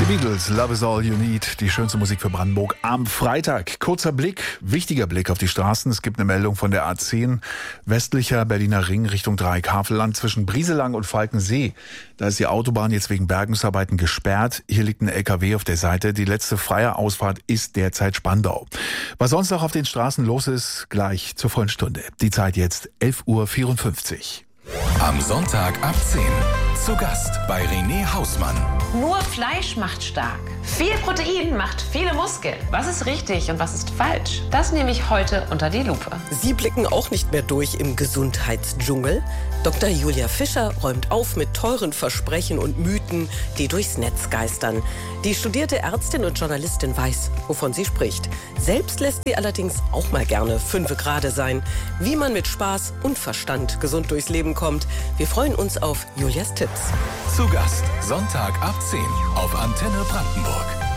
Die Beatles, Love is all you need, die schönste Musik für Brandenburg am Freitag. Kurzer Blick, wichtiger Blick auf die Straßen. Es gibt eine Meldung von der A10, westlicher Berliner Ring Richtung Dreieck-Havelland zwischen Brieselang und Falkensee. Da ist die Autobahn jetzt wegen Bergungsarbeiten gesperrt. Hier liegt ein LKW auf der Seite. Die letzte freie Ausfahrt ist derzeit Spandau. Was sonst noch auf den Straßen los ist, gleich zur vollen Stunde. Die Zeit jetzt 11:54 Uhr. Am Sonntag ab 10 zu Gast bei René Hausmann. Nur Fleisch macht stark. Viel Protein macht viele Muskeln. Was ist richtig und was ist falsch? Das nehme ich heute unter die Lupe. Sie blicken auch nicht mehr durch im Gesundheitsdschungel. Dr. Julia Fischer räumt auf mit teuren Versprechen und Mythen, die durchs Netz geistern. Die studierte Ärztin und Journalistin weiß, wovon sie spricht. Selbst lässt sie allerdings auch mal gerne 5 gerade sein. Wie man mit Spaß und Verstand gesund durchs Leben kommt. Wir freuen uns auf Julias Tipps. Zu Gast Sonntag ab 10 auf Antenne Brandenburg.